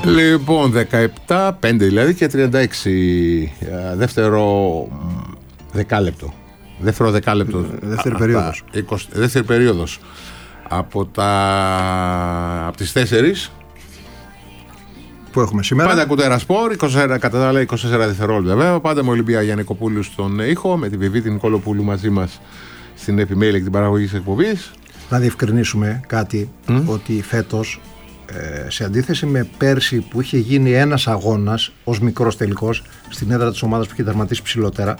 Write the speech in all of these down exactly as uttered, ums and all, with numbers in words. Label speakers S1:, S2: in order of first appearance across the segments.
S1: Λοιπόν, δεκαεπτά πέντε δηλαδή και τριάντα έξι. Δεύτερο δεκάλεπτο. Δεύτερο δεκάλεπτο.
S2: Δεύτερη περίοδος.
S1: είκοσι, δεύτερη περίοδος. Από, τα, από τις τέσσερις
S2: που έχουμε σήμερα.
S1: Πάντα Κουτέρα Σπορ, είκοσι τέσσερα, κατά τα άλλα είκοσι τέσσερα δευτερόλεπτα. Βέβαια, πάντα με Ολυμπία Γιαννικοπούλου στον ήχο, με τη Βιβί την Νικολοπούλου μαζί μας στην επιμέλεια και την παραγωγή της εκπομπής.
S2: Να διευκρινίσουμε κάτι, mm? ότι φέτος, ε, σε αντίθεση με πέρσι που είχε γίνει ένας αγώνας ως μικρός τελικός στην έδρα της ομάδας που είχε τερματίσει ψηλότερα,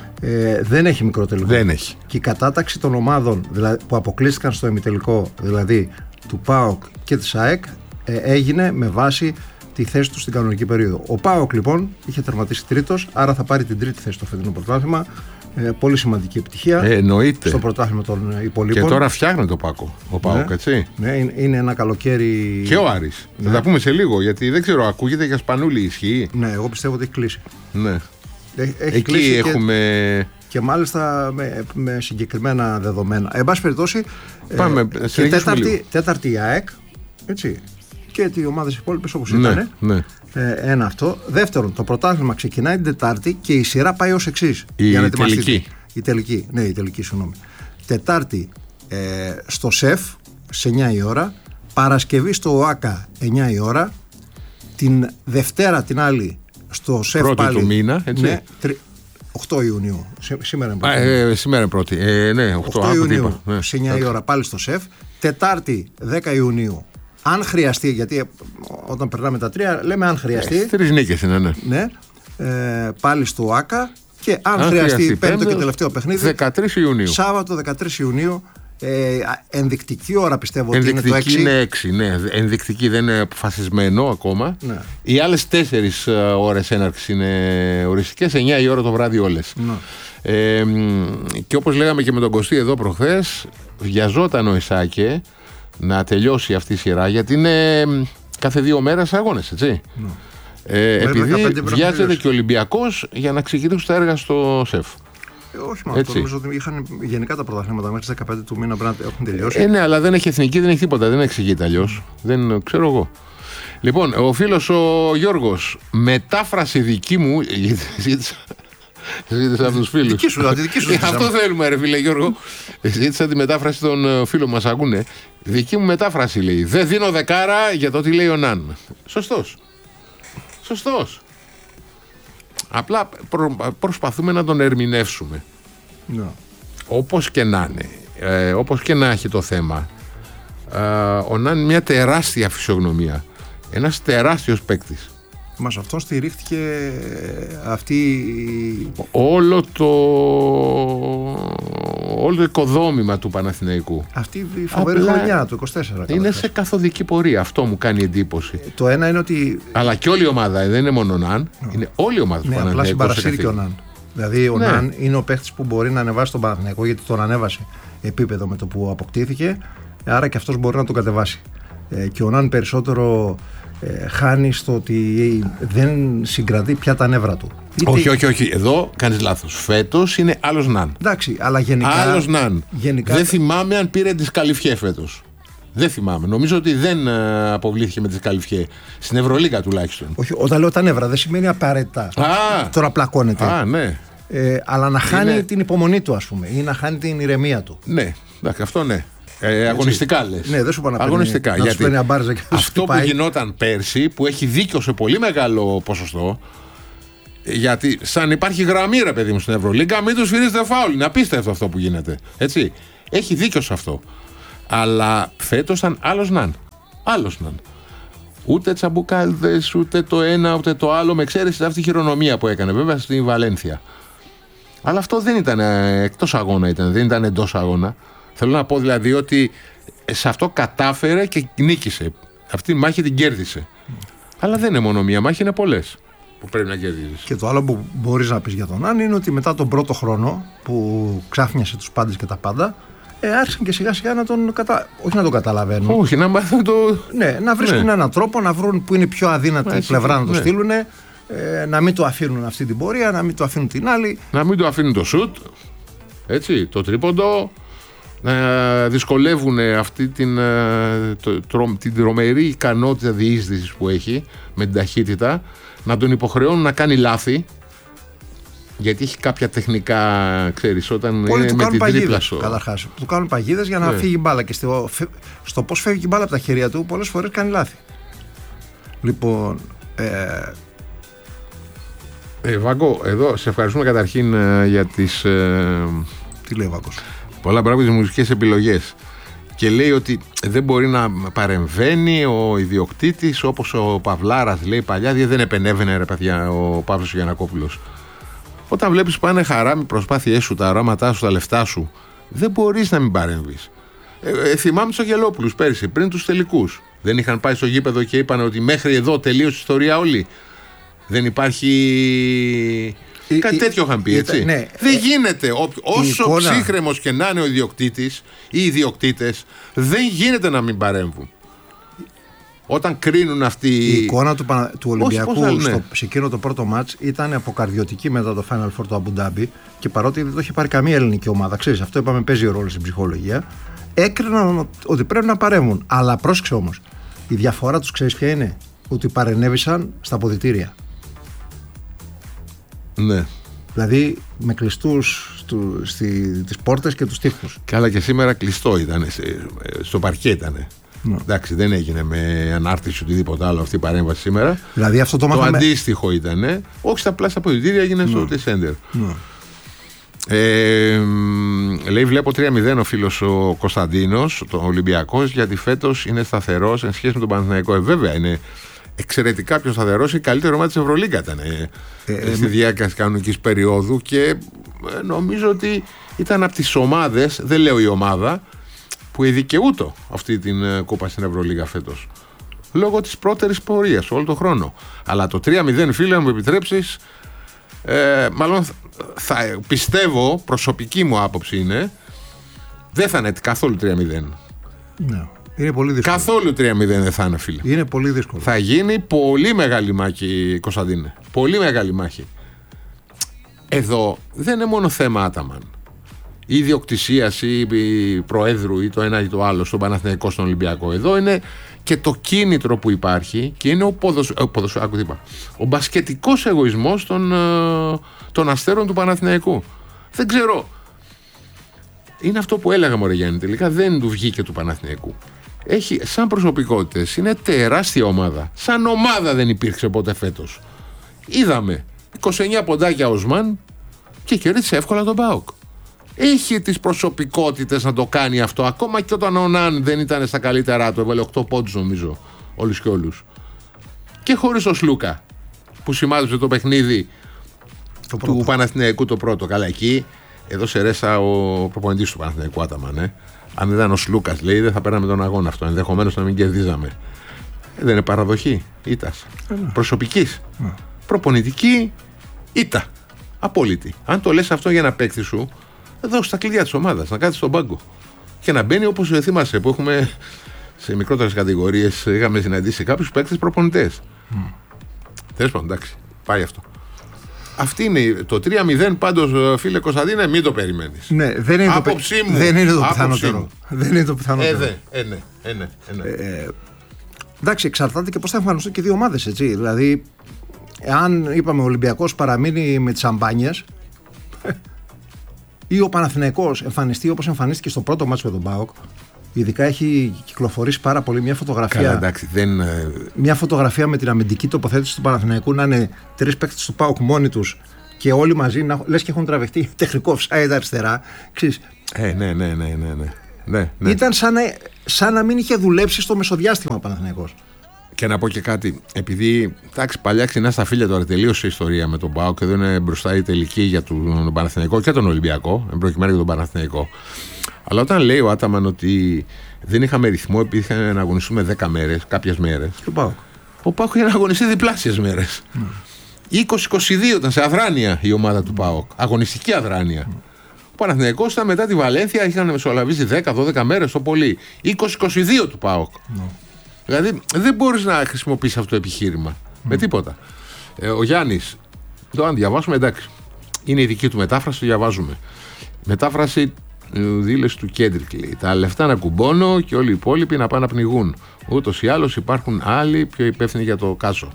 S2: ε, δεν έχει μικρό τελικό.
S1: Δεν έχει.
S2: Και η κατάταξη των ομάδων δηλαδή, που αποκλείστηκαν στο ημιτελικό, δηλαδή του ΠΑΟΚ και της ΑΕΚ, ε, έγινε με βάση τη θέση του στην κανονική περίοδο. Ο ΠΑΟΚ λοιπόν είχε τερματίσει τρίτος, άρα θα πάρει την τρίτη θέση στο φετινό πρωτάθλημα. Ε, πολύ σημαντική επιτυχία
S1: ε, εννοείται.
S2: Στο πρωτάθλημα των υπολείπων.
S1: Και τώρα φτιάχνει το Πάκο, ο ΠΑΟΚ,
S2: ναι,
S1: έτσι.
S2: Ναι, είναι ένα καλοκαίρι.
S1: Και ο Άρης. Ναι. Θα τα πούμε σε λίγο, γιατί δεν ξέρω, ακούγεται για Σπανούλη, ισχύει.
S2: Ναι, εγώ πιστεύω ότι έχει κλείσει.
S1: Ναι.
S2: Έχει
S1: Εκεί
S2: κλείσει
S1: έχουμε.
S2: Και, και μάλιστα με, με συγκεκριμένα δεδομένα. Εν πάση περιπτώσει.
S1: Πάμε,
S2: ε, και τέταρτη, τέταρτη η ΑΕΚ. Έτσι. Και οι ομάδες υπόλοιπες όπως
S1: ναι,
S2: ήταν.
S1: Ναι.
S2: Ε, ένα αυτό. Δεύτερον, το πρωτάθλημα ξεκινάει την Τετάρτη και η σειρά πάει ως εξής.
S1: Η,
S2: για να
S1: η τελική.
S2: Η τελική. Ναι, η τελική, συγγνώμη. Τετάρτη ε, στο ΣΕΦ σε εννιά η ώρα. Παρασκευή στο ΟΑΚΑ εννιά η ώρα. Την Δευτέρα την άλλη στο ΣΕΦ
S1: πρώτη
S2: πάλι.
S1: Του μήνα, έτσι.
S2: Ναι, τρι... οκτώ Ιουνίου. Σήμερα είναι πρώτη.
S1: Α, ε, σήμερα είναι πρώτη. Ε, ναι, οκτώ,
S2: οκτώ Ιουνίου
S1: ναι.
S2: σε εννιά η ώρα πάλι στο ΣΕΦ. Τετάρτη δέκα Ιουνίου. Αν χρειαστεί, γιατί όταν περνάμε τα τρία, λέμε αν χρειαστεί.
S1: Ε, τρεις νίκες είναι, ναι.
S2: Ναι. Ε, πάλι στο ΆΚΑ. Και αν, αν χρειαστεί, χρειαστεί πέμπτο και τελευταίο παιχνίδι.
S1: δεκατρείς Ιουνίου.
S2: Σάββατο δεκατρείς Ιουνίου. Ε, ενδεικτική ώρα πιστεύω
S1: ενδεικτική
S2: ότι είναι το έξι.
S1: Είναι έξι, ναι. Ενδεικτική, δεν είναι αποφασισμένο ακόμα.
S2: Ναι.
S1: Οι άλλες τέσσερις ώρες έναρξης είναι οριστικές, εννιά η ώρα το βράδυ όλες.
S2: Ναι.
S1: Ε, και όπως λέγαμε και με τον Κωστή εδώ προχθές, βιαζόταν ο Ισάκε να τελειώσει αυτή η σειρά, γιατί είναι κάθε δύο μέρες αγώνες, έτσι. Ναι. Ε, επειδή βιάζεται και ο Ολυμπιακός για να ξεκινήσουν τα έργα στο ΣΕΦ.
S2: Ε, όχι μόνο αυτό, νομίζω ότι είχαν γενικά τα πρωταθλήματα μέχρι τις δεκαπέντε του μήνα πρέπει να έχουν τελειώσει.
S1: Ε, ναι, αλλά δεν έχει εθνική, δεν έχει τίποτα, δεν εξηγείται αλλιώς. Δεν ξέρω εγώ. Λοιπόν, ο φίλος ο Γιώργος, μετάφραση δική μου. Ζήτησα από τους φίλους.
S2: Δική σου, δική σου.
S1: Αυτό θέλουμε, ρε φίλε Γιώργο. Ζήτησα τη μετάφραση των φίλων μας, ακούνε. Δική μου μετάφραση λέει. Δεν δίνω δεκάρα για το τι λέει ο Ναν. Σωστός. Σωστός. Απλά προ, προσπαθούμε να τον ερμηνεύσουμε.
S2: No.
S1: Όπως και να είναι, ε, όπως και να έχει το θέμα, ε, ο Ναν είναι μια τεράστια φυσιογνωμία, ένας τεράστιος παίκτης.
S2: Μα σε αυτόν στηρίχθηκε αυτή
S1: όλο το όλο το οικοδόμημα του Παναθηναϊκού.
S2: Αυτή η φοβερή Απλά χρονιά του είκοσι τέσσερα.
S1: Είναι σε καθοδική πορεία, αυτό μου κάνει εντύπωση.
S2: Το ένα είναι ότι...
S1: Αλλά και όλη η ομάδα, δεν είναι μόνο ο Ναν, no. είναι όλη η ομάδα του
S2: ναι,
S1: Παναθηναϊκού.
S2: Απλά συμπαρασύρει και ο Ναν. Δηλαδή ο ναι. Ναν είναι ο παίχτης που μπορεί να ανεβάσει τον Παναθηναϊκό, γιατί τον ανέβασε επίπεδο με το που αποκτήθηκε, άρα και αυτός μπορεί να τον κατεβάσει. Ε, και ο Ναν περισσότερο ε, χάνει στο ότι δεν συγκρατεί πια τα νεύρα του.
S1: Όχι, Είτε... όχι, όχι. Εδώ κάνεις λάθος. Φέτος είναι άλλος Ναν.
S2: Εντάξει, αλλά γενικά.
S1: Άλλος Ναν.
S2: Γενικά...
S1: Δεν θυμάμαι αν πήρε τη Σκαλιφιέ φέτος. Δεν θυμάμαι. Νομίζω ότι δεν uh, αποβλήθηκε με τη Σκαλιφιέ. Στην Ευρωλίγα τουλάχιστον.
S2: Όχι, όταν λέω τα νεύρα δεν σημαίνει απαραίτητα.
S1: Α,
S2: τώρα πλακώνεται.
S1: Α, ναι.
S2: Ε, αλλά να χάνει
S1: είναι...
S2: την υπομονή του, ας πούμε, ή να χάνει την ηρεμία του.
S1: Ναι, εντάξει, αυτό ναι. Ε, αγωνιστικά λες.
S2: Ναι, δεν σου είπα να
S1: αγωνιστικά.
S2: Παίρνει, γιατί να σου και
S1: αυτό που πάει. Γινόταν πέρσι, που έχει δίκιο σε πολύ μεγάλο ποσοστό, γιατί σαν υπάρχει γραμμή, ρε παιδί μου, στην Ευρωλίγκα, μην του σφυρίζετε φάουλ. Είναι απίστευτο αυτό που γίνεται. Έτσι. Έχει δίκιο σε αυτό. Αλλά φέτος ήταν άλλος Ναν. Άλλος Ναν. Ούτε τσαμπουκάλδες, ούτε το ένα, ούτε το άλλο, με εξαίρεση αυτή η χειρονομία που έκανε, βέβαια, στη Βαλένθια. Αλλά αυτό δεν ήταν εκτός αγώνα, ήταν, δεν ήταν εντός αγώνα. Θέλω να πω δηλαδή ότι σε αυτό κατάφερε και νίκησε. Αυτή τη μάχη την κέρδισε. Mm. Αλλά δεν είναι μόνο μία μάχη, είναι πολλές που πρέπει να κερδίσεις.
S2: Και το άλλο που μπορείς να πεις για τον Ναν είναι ότι μετά τον πρώτο χρόνο που ξάφνιασε τους πάντες και τα πάντα, ε, άρχισαν και σιγά σιγά να τον κατα... όχι να τον καταλαβαίνουν.
S1: Όχι, να μάθουν το.
S2: Ναι, να βρίσκουν ναι. έναν τρόπο να βρουν που είναι η πιο αδύνατη Άχι, πλευρά να το ναι. στείλουν. Ε, να μην το αφήνουν αυτή την πορεία, να μην το αφήνουν την άλλη.
S1: Να μην το αφήνουν το σουτ. Έτσι, το τρίποντο. να δυσκολεύουν αυτή την, το, τρο, την τρομερή ικανότητα διείσδυσης που έχει με την ταχύτητα, να τον υποχρεώνουν να κάνει λάθη, γιατί έχει κάποια τεχνικά, ξέρεις, όταν
S2: Πολλοί
S1: είναι
S2: του
S1: με την
S2: τρίπλασο. Καταρχάς, του κάνουν παγίδες για να
S1: ναι.
S2: φύγει μπάλα, και στο, στο πώς φεύγει η μπάλα από τα χέρια του πολλές φορές κάνει λάθη. Λοιπόν, ε...
S1: Ε, Βάγκο, εδώ σε ευχαριστούμε καταρχήν ε, για τις ε,
S2: τι λέει ο Βάγκος?
S1: πολλά μπράβο τις μουσικές επιλογές, και λέει ότι δεν μπορεί να παρεμβαίνει ο ιδιοκτήτης όπως ο Παυλάρας λέει παλιά, γιατί δεν επενέβαινε ρε παιδιά ο Παύλος Γιαννακόπουλος. Όταν βλέπεις πάνε χαρά με προσπάθειές σου, τα οράματά σου, τα λεφτά σου, δεν μπορείς να μην παρέμβεις. Ε, ε, θυμάμαι τους Αγγελόπουλους πέρσι, πριν τους τελικούς. Δεν είχαν πάει στο γήπεδο και είπαν ότι μέχρι εδώ τελείωσε η ιστορία όλη? Δεν υπάρχει. Η, Κάτι η, τέτοιο είχαν πει, η, έτσι. Ναι, δεν ε, γίνεται. Ό, όσο εικόνα... ψύχρεμος και να είναι ο ιδιοκτήτης ή οι ιδιοκτήτες, δεν γίνεται να μην παρέμβουν. Όταν κρίνουν αυτοί.
S2: Η εικόνα του, του Ολυμπιακού πώς, πώς στο, σε εκείνο το πρώτο μάτς ήταν αποκαρδιωτική μετά το Final Four του Αμπουντάμπι, και παρότι δεν το είχε πάρει καμία ελληνική ομάδα, ξέρεις, αυτό είπαμε παίζει ρόλο στην ψυχολογία, έκριναν ότι πρέπει να παρέμβουν. Αλλά πρόσεξε όμως, η διαφορά τους ξέρεις ποια είναι? Ότι παρενέβησαν στα αποδυτήρια.
S1: Ναι.
S2: Δηλαδή με κλειστούς του, στη, τις πόρτες και τους τοίχους.
S1: Καλά, και σήμερα κλειστό ήταν, στο παρκέ ήταν. Ναι. Εντάξει, δεν έγινε με ανάρτηση οτιδήποτε άλλο αυτή η παρέμβαση σήμερα.
S2: Δηλαδή αυτό το,
S1: το
S2: μάθαμε...
S1: αντίστοιχο ήταν. Όχι στα πλάσια αποδυτήρια, έγινε ναι. στο Τεσέντερ. Ναι. Ε, λέει βλέπω τρία μηδέν ο φίλος ο Κωνσταντίνος, το Ολυμπιακός, γιατί φέτος είναι σταθερός εν σχέση με τον Παναθηναϊκό. Ε, βέβαια είναι εξαιρετικά πιο σταθερός, η καλύτερη ομάδα της Ευρωλίγκα ήταν ε, ε, στη διάρκεια της κανονικής περίοδου, και ε, νομίζω ότι ήταν από τις ομάδες, δεν λέω η ομάδα, που ειδικαιούτο αυτή την ε, κούπα στην Ευρωλίγα φέτος. Λόγω της πρώτερης πορείας όλο τον χρόνο. Αλλά το τρία μηδέν, φίλε, μου επιτρέψεις, ε, μάλλον θα, πιστεύω, προσωπική μου άποψη είναι, δεν θα είναι καθόλου τρία μηδέν.
S2: Ναι. Είναι πολύ δύσκολο.
S1: Καθόλου τρία μηδέν δεν θα είναι, φίλε.
S2: Είναι πολύ δύσκολο.
S1: Θα γίνει πολύ μεγάλη μάχη, Κωνσταντίνε. Πολύ μεγάλη μάχη. Εδώ δεν είναι μόνο θέμα Άταμαν, ή ιδιοκτησίας ή προέδρου ή το ένα ή το άλλο στον Παναθηναϊκό, στον Ολυμπιακό. Εδώ είναι και το κίνητρο που υπάρχει, και είναι ο, ποδοσ... ο, ποδοσ... Άκου, είπα. ο μπασκετικός εγωισμός των, των αστέρων του Παναθηναϊκού. Δεν ξέρω. Είναι αυτό που έλεγα, μωρέ Γιάννη, τελικά δεν του βγήκε του Παναθηναϊκού. Έχει σαν προσωπικότητες, είναι τεράστια ομάδα. Σαν ομάδα δεν υπήρξε ποτέ φέτος. Είδαμε είκοσι εννέα ποντάκια Οσμάν και κέρδισε εύκολα τον ΠΑΟΚ. Έχει τις προσωπικότητες να το κάνει αυτό, ακόμα και όταν ο Ναν δεν ήταν στα καλύτερά του, έβαλε οκτώ πόντους νομίζω, όλους και όλους. Και χωρίς ο Σλούκα, που σημάδεψε το παιχνίδι το του Παναθηναϊκού το πρώτο. Καλά, εκεί, εδώ σε ρέσα ο προπονητής του Παναθηναϊκού, Άταμαν, ε. Αν δεν ήταν ο Σλούκας, λέει, δεν θα πέραμε τον αγώνα αυτό. Ενδεχομένως να μην κερδίζαμε. Ε, δεν είναι παραδοχή ήττας. Ε, προσωπικής. Ε. Προπονητική ήττα. Απόλυτη. Αν το λες αυτό για ένα παίκτη σου, δώσ' τα κλειδιά της ομάδας, να κάτσεις στον πάγκο. Και να μπαίνει, όπως θυμάσαι, που έχουμε σε μικρότερες κατηγορίες, είχαμε συναντήσει κάποιους παίκτες προπονητές. Mm. Τέλος πάντων, εντάξει, πάει αυτό. Αυτή είναι το τρία μηδέν, πάντως, φίλε Κωνσταντίνε, μην το περιμένεις.
S2: Ναι, δεν είναι
S1: άποψή
S2: το,
S1: μου.
S2: Δεν είναι το πιθανότερο. Δεν είναι το πιθανότερο.
S1: Ε, ε, ναι, ε, ναι, ε, ναι.
S2: Ε, εντάξει, εξαρτάται και πώς θα εμφανιστούν και δύο ομάδες, έτσι. Δηλαδή, αν είπαμε ο Ολυμπιακός παραμείνει με τις σαμπάνιες, ή ο Παναθηναϊκός εμφανιστεί όπως εμφανίστηκε στο πρώτο μάτσο με τον ΠΑΟΚ, ειδικά έχει κυκλοφορήσει πάρα πολύ μια φωτογραφία.
S1: Καλά, εντάξει, δεν...
S2: Μια φωτογραφία με την αμυντική τοποθέτηση του Παναθηναϊκού να είναι τρεις παίκτες του ΠΑΟΚ μόνοι τους και όλοι μαζί, να, λες και έχουν τραβηχτεί τεχνικό offside αριστερά. Ξέρεις,
S1: ε, ναι, ναι, ναι, ναι, ναι. ναι, ναι.
S2: Ήταν σαν να, σαν να μην είχε δουλέψει στο μεσοδιάστημα ο Παναθηναϊκός.
S1: Και να πω και κάτι, επειδή εντάξει, παλιά ξινά στα φίλια τώρα, τελείωσε η ιστορία με τον ΠΑΟΚ και εδώ είναι μπροστά η τελική για τον Παναθηναϊκό και τον Ολυμπιακό, εν προκειμένου για τον Παναθηναϊκό. Αλλά όταν λέει ο Άταμαν ότι δεν είχαμε ρυθμό επειδή είχαμε να αγωνιστούμε δέκα μέρες, κάποιες μέρες, ο ΠΑΟΚ είχε να αγωνιστεί διπλάσιες μέρες. Mm. είκοσι είκοσι δύο ήταν σε αδράνεια η ομάδα του ΠΑΟΚ, αγωνιστική αδράνεια. Mm. Ο Παναθηναϊκός ήταν μετά τη Βαλένθια, είχαν μεσολαβήσει δέκα δώδεκα μέρες το πολύ. είκοσι είκοσι δύο του ΠΑΟΚ. Mm. Δηλαδή δεν μπορείς να χρησιμοποιήσεις αυτό το επιχείρημα mm. με τίποτα. Ε, ο Γιάννης, το αν διαβάσουμε, εντάξει, είναι η δική του μετάφραση, το διαβάζουμε. Μετάφραση δήλωση του Κέντρικ, λέει. Τα λεφτά να κουμπώνω και όλοι οι υπόλοιποι να πάνε να πνιγούν. Ούτως ή άλλως υπάρχουν άλλοι πιο υπεύθυνοι για το κάσο.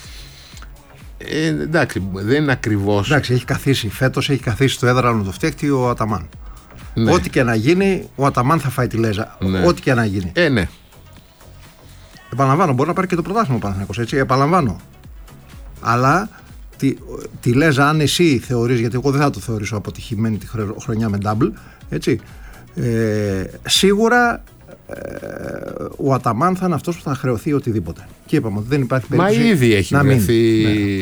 S1: Ε, εντάξει, δεν είναι ακριβώς.
S2: Εντάξει, έχει καθίσει. Φέτος έχει καθίσει στο έδρανο του φταίχτη ο Αταμάν. Ναι. Ό,τι και να γίνει, ο Αταμάν θα φάει τη λέζα. Ναι. Ό,τι και να γίνει.
S1: Ε, ναι.
S2: Επαναλαμβάνω, μπορεί να πάρει και το πρωτάθλημα ο Παναθηναϊκός, έτσι. Επαναλαμβάνω. Αλλά τη, τη λέζα, αν εσύ θεωρείς, γιατί εγώ δεν θα το θεωρήσω αποτυχημένη τη χρονιά με double, έτσι. Ε, σίγουρα ε, ο Αταμάν θα είναι αυτός που θα χρεωθεί οτιδήποτε. Και είπαμε ότι δεν υπάρχει περίπτωση.
S1: Μα ήδη έχει
S2: να
S1: βρεθεί.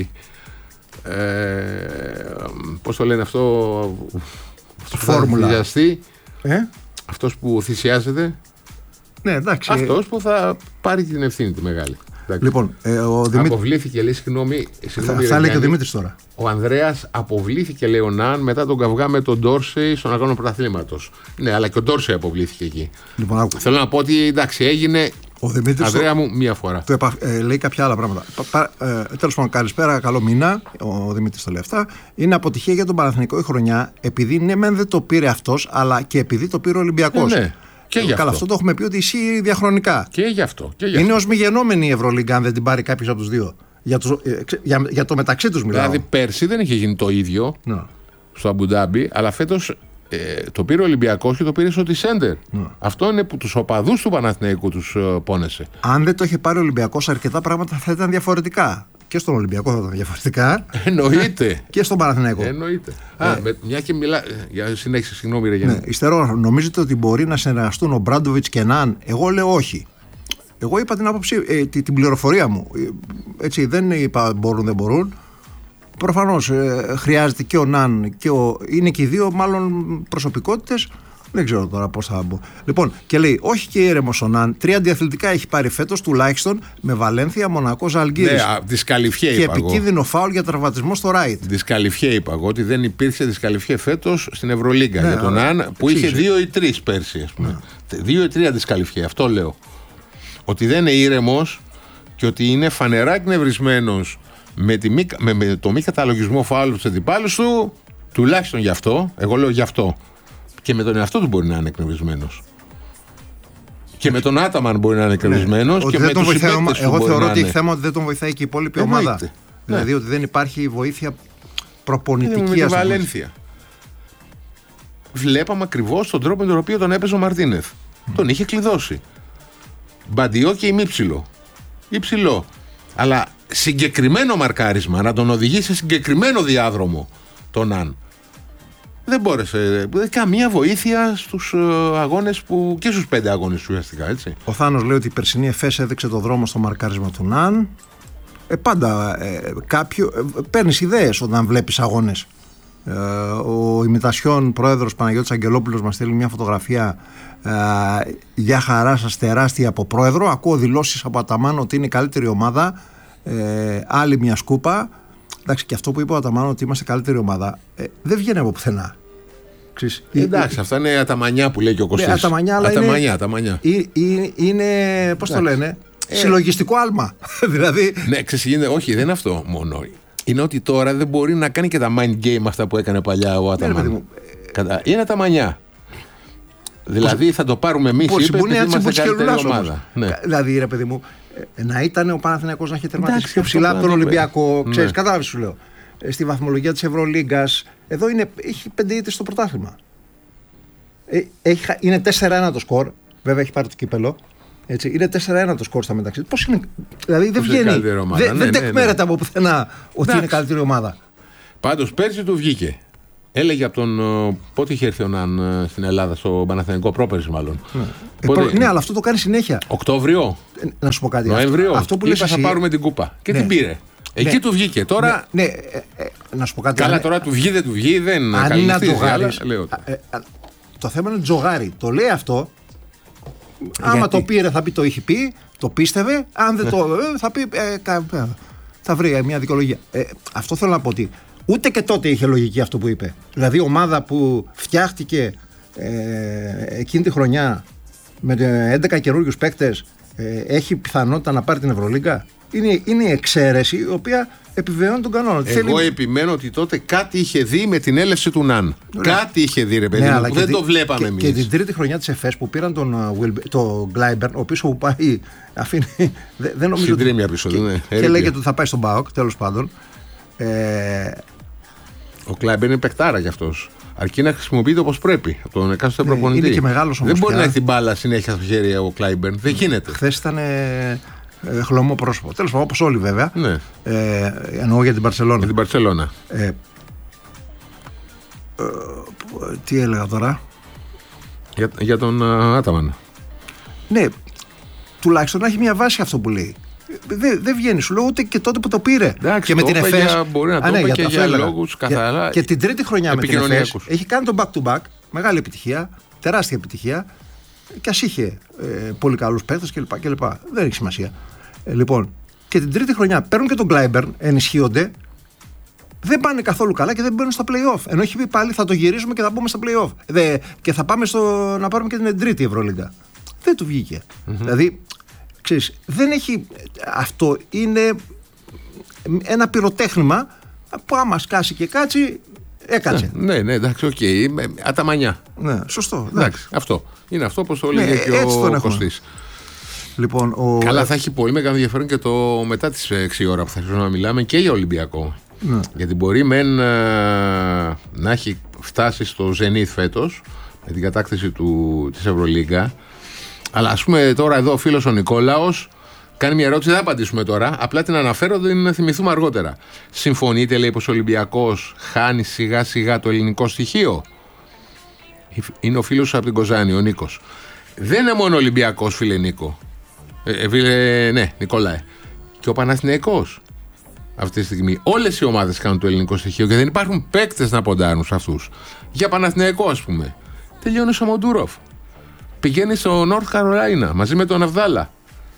S2: Ναι.
S1: Ε, πώς το λένε αυτό.
S2: Φόρμουλα.
S1: Ε? Αυτός που θυσιάζεται.
S2: Ναι, εντάξει.
S1: Αυτός που θα πάρει την ευθύνη τη μεγάλη.
S2: Λοιπόν, ε, ο Δημήτρη...
S1: Αποβλήθηκε, λέει, συγγνώμη.
S2: Θα, θα λέει και ο Δημήτρης τώρα.
S1: Ο Ανδρέας αποβλήθηκε, λέει ο Ναν, μετά τον καυγά με τον Ντόρσεϊ στον αγώνα πρωταθλήματος. Ναι, αλλά και ο Ντόρσεϊ αποβλήθηκε εκεί.
S2: Λοιπόν, άκου.
S1: Θέλω να πω ότι εντάξει, έγινε.
S2: Ο Δημήτρης
S1: Ανδρέα
S2: το...
S1: μου, μία φορά.
S2: Το επα... ε, λέει κάποια άλλα πράγματα. Πα, ε, τέλος πάντων, καλησπέρα, καλό μήνα. Ο Δημήτρης το λέει αυτά. Είναι αποτυχία για τον Παναθηναϊκό η χρονιά, επειδή ναι, μεν δεν το πήρε αυτός, αλλά και επειδή το πήρε ο Ολυμπιακός.
S1: Ε, ναι. Και γι'
S2: Καλά, αυτό. αυτό το έχουμε πει ότι ισχύει διαχρονικά.
S1: Και γι' αυτό. Και γι'
S2: είναι
S1: αυτό.
S2: ως μη γενόμενη η Ευρωλίγκα, αν δεν την πάρει κάποιος από τους δύο. Για, τους, για, για το μεταξύ τους μιλάω.
S1: Δηλαδή, πέρσι δεν είχε γίνει το ίδιο
S2: no.
S1: στο Αμπουντάμπι, αλλά φέτος ε, το πήρε ο Ολυμπιακός και το πήρε στο Τισέντερ.
S2: No.
S1: Αυτό είναι που τους οπαδούς του Παναθηναϊκού τους ε, πόνεσε.
S2: Αν δεν το είχε πάρει ο Ολυμπιακός, αρκετά πράγματα θα ήταν διαφορετικά. Και στον Ολυμπιακό θα ήταν διαφορετικά.
S1: Εννοείται.
S2: Και στον Παναθηναϊκό.
S1: Εννοείται. Ε, Α, με, μια και μιλά. Για συνέχιση, συγγνώμη, ρε Γιάννη.
S2: Ναι, υστερώ, νομίζετε ότι μπορεί να συνεργαστούν ο Μπράντοβιτς και Ναν? Εγώ λέω όχι. Εγώ είπα την άποψη, ε, την, την πληροφορία μου. Έτσι, δεν είπα μπορούν, δεν μπορούν. Προφανώς ε, χρειάζεται και ο Ναν και ο. Είναι και οι δύο, μάλλον προσωπικότητες. Δεν ξέρω τώρα πώς θα μπω. Λοιπόν, και λέει, όχι και ήρεμος ο Ναν. Τρία αντιαθλητικά έχει πάρει φέτος τουλάχιστον με Βαλένθια, Μονακό, Ζαλγκίρις.
S1: Ναι, δυσκαλυφιέ
S2: και
S1: είπα
S2: επικίνδυνο φάουλ για τραυματισμό στο right.
S1: Δυσκαλυφιέ είπα εγώ, ότι δεν υπήρξε δυσκαλυφιέ φέτος στην Ευρωλίγκα ναι, για τον Ναν που είχε δύο ή τρεις πέρσι, ας πούμε. Ναι. Δύο ή τρία δυσκαλυφιέ, αυτό λέω. Ότι δεν είναι ήρεμος και ότι είναι φανερά εκνευρισμένος με, τη μη, με, με το μη καταλογισμό φάουλ του αντιπάλου του, τουλάχιστον γι' αυτό. Εγώ λέω γι' αυτό. Και με τον εαυτό του μπορεί να είναι εκνευρισμένος. Και με τον Άταμαν μπορεί να είναι εκνευρισμένος. Ναι, και με τους συμπαίκτες του.
S2: Εγώ θεωρώ ότι
S1: έχει
S2: θέμα ότι δεν τον βοηθάει και η υπόλοιπη ομάδα. Ναι. Δηλαδή ότι δεν υπάρχει βοήθεια προπονητική.
S1: Με τη Βαλένθια. Βλέπαμε ακριβώς τον τρόπο με τον οποίο τον έπαιζε ο Μαρτίνεθ. Mm. Τον είχε κλειδώσει. Μπαντιό και ημίψιλο. Υψηλό. Αλλά συγκεκριμένο μαρκάρισμα, να τον οδηγήσει σε συγκεκριμένο διάδρομο τον Αν. Δεν μπόρεσε. Καμία βοήθεια στους αγώνες που. Και στους πέντε αγώνες ουσιαστικά, έτσι.
S2: Ο Θάνος λέει ότι η περσινή ΕΦΕΣ έδειξε το δρόμο στο μαρκάρισμα του Ναν. Ε, πάντα ε, κάποιο. Ε, παίρνεις ιδέες όταν βλέπεις αγώνες. Ε, ο ημιτασιόν πρόεδρος Παναγιώτης Αγγελόπουλος μας στέλνει μια φωτογραφία. Ε, για χαρά σας, τεράστια από πρόεδρο. Ακούω δηλώσεις από Αταμάν ότι είναι η καλύτερη ομάδα. Ε, άλλη μια σκούπα. Εντάξει, και αυτό που είπε ο Αταμάν ότι είμαστε καλύτερη ομάδα ε, δεν βγαίνει από πουθενά. Ξέρεις,
S1: εντάξει, ε, αυτά είναι αταμανιά που λέει και ο Κωστής.
S2: Ναι, αταμανιά, αλλά
S1: αταμανιά,
S2: είναι,
S1: αταμανιά.
S2: Είναι, είναι πώς το λένε, ε, συλλογιστικό άλμα. δηλαδή...
S1: Ναι, ξέρεις, όχι, δεν είναι αυτό μόνο. Είναι ότι τώρα δεν μπορεί να κάνει και τα mind game αυτά που έκανε παλιά ο Αταμάν. Ναι, Κατα... Είναι αταμανιά. Δηλαδή θα το πάρουμε εμείς, είπε, επειδή είμαστε καλύτερη ομάδα.
S2: Ναι. Δηλαδή, ρε παιδί μου, να ήταν ο Παναθηναϊκός να έχει τερματίσει πιο ψηλά από τον Ολυμπιακό. Ναι. Ξέρεις, κατάλαβες σου λέω. Στη βαθμολογία της Ευρωλίγκας, εδώ είναι, έχει πέντε ήττες στο πρωτάθλημα. Έχει, είναι τέσσερα ένα το σκορ. Βέβαια έχει πάρει το κύπελο. Έτσι, είναι τέσσερα ένα το σκορ στα μεταξύ. Πώς είναι, δηλαδή δεν βγαίνει. Δεν ναι, ναι, τεκμέρεται ναι, ναι. από πουθενά ότι Εντάξει. είναι καλύτερη ομάδα.
S1: Πάντως πέρσι του βγήκε. Έλεγε από τον. Πότε είχε έρθει ο Ναν στην Ελλάδα, στο Παναθηναϊκό, πρόπερσι μάλλον.
S2: Ναι. Πότε... Ε, προ... ναι, αλλά αυτό το κάνει συνέχεια.
S1: Οκτώβριο.
S2: Ε, να σου πω κάτι.
S1: Νοέμβριο.
S2: Αυτό που
S1: είπα
S2: εσύ...
S1: θα πάρουμε την κούπα. Και ναι. την πήρε. Εκεί ναι. του βγήκε. Τώρα.
S2: Ναι, ναι ε, ε, να σου πω κάτι.
S1: Καλά,
S2: αν...
S1: τώρα του βγει, δεν του βγει, δεν
S2: αν είναι
S1: τζογάρι.
S2: Το θέμα είναι τζογάρι. Το λέει αυτό. Άμα Γιατί? το πήρε, θα πει το είχε πει. Το πίστευε. Αν δεν το. θα πει. Ε, κα... θα βρει μια δικαιολογία. Ε, αυτό θέλω να πω ότι. Ούτε και τότε είχε λογική αυτό που είπε. Δηλαδή, ομάδα που φτιάχτηκε ε, εκείνη τη χρονιά με έντεκα καινούριους παίκτες ε, έχει πιθανότητα να πάρει την Ευρωλίγκα. Είναι, είναι η εξαίρεση η οποία επιβεβαιώνει τον κανόνα.
S1: Εγώ
S2: θέλει...
S1: επιμένω ότι τότε κάτι είχε δει με την έλευση του Ναν. Ωραία. Κάτι είχε δει, ρε παιδί ναι, μου, που δεν τη... το βλέπαμε εμείς.
S2: Και την τρίτη χρονιά της ΕΦΕΣ που πήραν τον uh, το Gleiber, ο οποίος που πάει. Αφήνει, δεν, δεν νομίζω.
S1: Συντρίμια πίσω,
S2: και,
S1: ναι.
S2: Και λέγεται ότι θα πάει στον ΠΑΟΚ, τέλος πάντων. Ε...
S1: Ο Gleiber είναι παικτάρα κι αυτός. Αρκεί να χρησιμοποιείται όπως πρέπει από τον εκάστοτε προπονητή.
S2: Είναι και μεγάλος όμως.
S1: Δεν μπορεί
S2: πια.
S1: να έχει την μπάλα συνέχεια στο χέρι ο Gleiber. Δεν γίνεται.
S2: Χθες ήταν. Ε, χλωμό πρόσωπο. Τέλος πάντων, όπως όλοι βέβαια.
S1: Ναι.
S2: Ε, εννοώ για την Μπαρσελόνα.
S1: Για την Μπαρσελόνα.
S2: Ε, ε, τι έλεγα τώρα.
S1: Για, για τον uh, Άταμαν.
S2: Ναι, τουλάχιστον να έχει μια βάση αυτό που λέει. Δεν δε βγαίνει, σου λέω ούτε και τότε που το πήρε.
S1: Εντάξει,
S2: και με την ΕΦΕΣ.
S1: Μπορεί να το πει και για λόγους καθαρά.
S2: Και την τρίτη χρονιά με την ΕΦΕΣ έχει κάνει τον back-to-back. Μεγάλη επιτυχία, τεράστια επιτυχία. Και ας είχε ε, πολύ καλούς παίκτες κλπ, κλπ. Δεν έχει σημασία. Ε, λοιπόν, και την τρίτη χρονιά παίρνουν και τον Gleiber, ενισχύονται. Δεν πάνε καθόλου καλά και δεν μπαίνουν στα play-off. Ενώ έχει πει πάλι θα το γυρίσουμε και θα μπούμε στα play-off. Δε, και θα πάμε στο, να πάρουμε και την τρίτη Ευρωλίγκα. Δεν του βγήκε. Mm-hmm. Δηλαδή, ξέρεις, δεν έχει. Αυτό είναι ένα πυροτέχνημα που άμα σκάσει και κάτσει. Έκατσε.
S1: Ναι, ναι, εντάξει, οκ. Okay. Αταμανιά.
S2: Ναι, σωστό. Εντάξει.
S1: εντάξει, αυτό. Είναι αυτό όπως το έλεγε ναι, και ο Κωστής.
S2: Λοιπόν, ο...
S1: Καλά, θα έχει πολύ μεγάλο ενδιαφέρον και το μετά τις έξι ώρα που θα αρχίσουμε να μιλάμε και για Ολυμπιακό. Ναι. Γιατί μπορεί μεν να έχει φτάσει στο Ζενίθ φέτος με την κατάκτηση του, της Ευρωλίγκα. Αλλά ας πούμε τώρα εδώ ο φίλος ο Νικόλαος κάνει μια ερώτηση, δεν θα απαντήσουμε τώρα. Απλά την αναφέρω, την θυμηθούμε αργότερα. Συμφωνείτε, λέει, πως ο Ολυμπιακός χάνει σιγά σιγά το ελληνικό στοιχείο? Είναι ο φίλος από την Κοζάνη, ο Νίκος. Δεν είναι μόνο ο Ολυμπιακός, φίλε Νίκο. Ε, ε, φίλε, ναι, Νικόλαε. Και ο Παναθηναϊκός. Αυτή τη στιγμή. Όλες οι ομάδες κάνουν το ελληνικό στοιχείο και δεν υπάρχουν παίκτες να ποντάρουν σε αυτούς. Για Παναθηναϊκό, ας πούμε. Τελειώνει ο Σαμοντούροφ. Πηγαίνει στο North Carolina μαζί με τον Αβδάλα.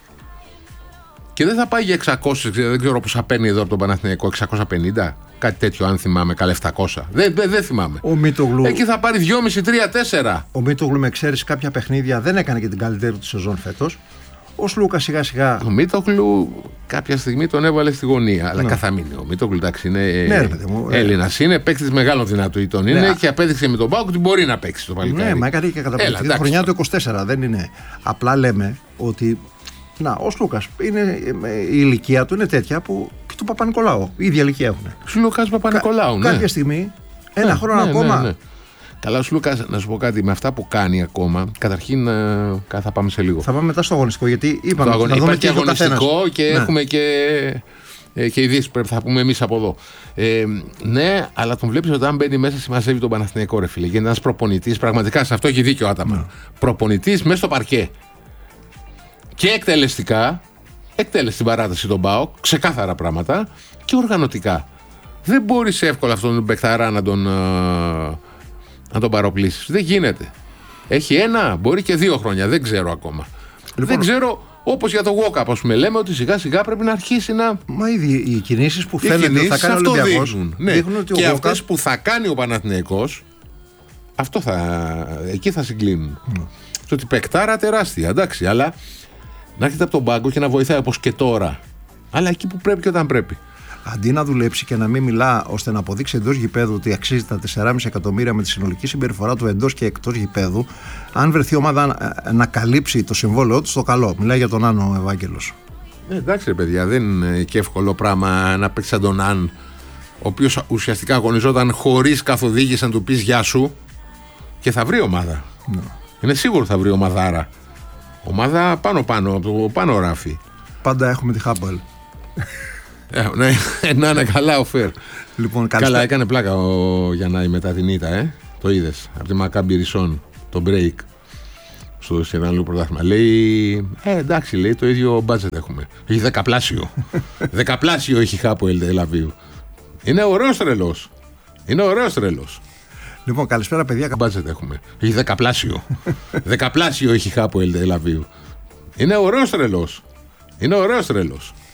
S1: Και δεν θα πάει για εξακόσια, δεν ξέρω πόσα παίρνει εδώ από τον Παναθηναϊκό, εξακόσια πενήντα, κάτι τέτοιο, αν θυμάμαι, καλά επτακόσια. Δεν, δεν, δεν θυμάμαι.
S2: Ο Μίτογλου...
S1: Εκεί θα πάρει δυόμισι τρία τέσσερα.
S2: Ο Μίτογλου, με εξαίρεση κάποια παιχνίδια, δεν έκανε και την καλύτερη του σεζόν φέτος. Ο Σλούκα σιγά σιγά.
S1: Ο Μίτογλου κάποια στιγμή τον έβαλε στη γωνία. Αλλά ναι. καθαμίνει. Ο Μίτογλου, εντάξει, είναι
S2: ναι,
S1: Έλληνας, είναι παίκτης μεγάλων δυνατοτήτων. Ναι. Είναι και απέδειξε με τον ΠΑΟΚ ότι μπορεί να παίξει το παλικάρι.
S2: Ναι, μα έκανε και καταπληκτική χρονιά του είκοσι τέσσερα. Δεν είναι. Απλά λέμε ότι. Να, ο Σλούκας, είναι, η ηλικία του είναι τέτοια που και του Παπα-Νικολάου, η ίδια ηλικία έχουν.
S1: Σλούκας Παπα-Νικολάου,
S2: Κα,
S1: ναι.
S2: Κάποια στιγμή, ένα
S1: ναι,
S2: χρόνο
S1: ναι,
S2: ακόμα.
S1: Ναι, ναι. Καλά, ο Σλούκας, να σου πω κάτι, με αυτά που κάνει ακόμα, καταρχήν θα πάμε σε λίγο.
S2: Θα πάμε μετά στο αγωνιστικό, γιατί είπαμε
S1: ότι θα
S2: δούμε
S1: και αγωνιστικό και ναι. έχουμε και, και ειδήσεις που θα πούμε εμείς από εδώ. Ε, ναι, αλλά τον βλέπεις όταν μπαίνει μέσα, συμμαζεύει τον Παναθηναϊκό, ρε φίλε. Γιατί είναι ένας προπονητής, πραγματικά σε αυτό έχει δίκιο ο Άταμαν. Ναι. Προπονητής μέσα στο παρκέ. Και εκτελεστικά, εκτέλεσε την παράταση τον ΠΑΟΚ, ξεκάθαρα πράγματα, και οργανωτικά. Δεν μπορείς εύκολα αυτόν τον παιχταρά να τον, να τον παροπλήσεις. Δεν γίνεται. Έχει ένα, μπορεί και δύο χρόνια, δεν ξέρω ακόμα. Λοιπόν, δεν ξέρω, όπως για το walk-up, ας πούμε, λέμε ότι σιγά σιγά πρέπει να αρχίσει να.
S2: Μα ήδη οι κινήσεις που φαίνεται θα κάνει ο Ολυμπιακός
S1: δείχνουν. Ναι.
S2: δείχνουν ότι
S1: και
S2: ο
S1: αυτές
S2: walk-up...
S1: που θα κάνει ο Παναθηναϊκός, αυτό θα, εκεί θα συγκλίνουν. Mm. Το ότι παικτάρα τεράστια, εντάξει, αλλά. Να έρχεται από τον πάγκο και να βοηθάει όπως και τώρα. Αλλά εκεί που πρέπει και όταν πρέπει.
S2: Αντί να δουλέψει και να μην μιλά ώστε να αποδείξει εντός γηπέδου ότι αξίζει τα τέσσερα κόμμα πέντε εκατομμύρια με τη συνολική συμπεριφορά του εντός και εκτός γηπέδου, αν βρεθεί ομάδα να καλύψει το συμβόλαιό του, στο καλό. Μιλάει για τον Άν ο Ευάγγελος.
S1: Ε, εντάξει, ρε παιδιά, δεν είναι και εύκολο πράγμα να παίξει σαν τον Άν, ο οποίος ουσιαστικά αγωνιζόταν χωρίς καθοδήγηση να του πει γεια σου, και θα βρει ομάδα. No. Είναι σίγουρο θα βρει ομαδάρα. Ομάδα πάνω-πάνω, από το πάνω ράφι.
S2: Πάντα έχουμε τη Χάμπελ.
S1: Ε, ναι, να είναι καλά ο Φερ.
S2: Λοιπόν,
S1: καλά, έκανε πλάκα ο Γιαννάη μετά την ήττα, ε. Το είδες, από τη Μακάμπι Ρισόν, το break στο Σιρανλού πρωτάθλημα. Λέει, ε, εντάξει, λέει, το ίδιο μπάτζετ έχουμε. Έχει δεκαπλάσιο. Δεκαπλάσιο έχει Χάπολ Τελαβίου. Είναι ωραίος τρελός. Είναι ωραίος τρελός.
S2: Λοιπόν, καλησπέρα, παιδιά.
S1: Μπάτζετ έχουμε. Έχει δεκαπλάσιο. Δεκαπλάσιο έχει Χάπολ Τελαβίου. Είναι ωραίος τρελός. Είναι ωραίος τρελός.